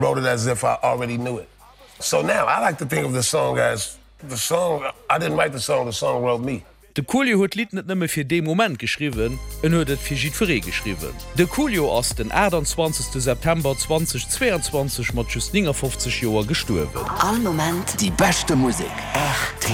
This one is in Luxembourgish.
wrote it as if I already knew it. So now I like to think of the song as the song. I didn't write the song wrote me. De Coolio huet Lied net nëmme fir de Moment geschriwen en huet et fir Jietfiré geschriwen. De Coolio ass den 28. September 2022 mat just 50 Joer gestuerwen. All Moment die beste Musik. Echt.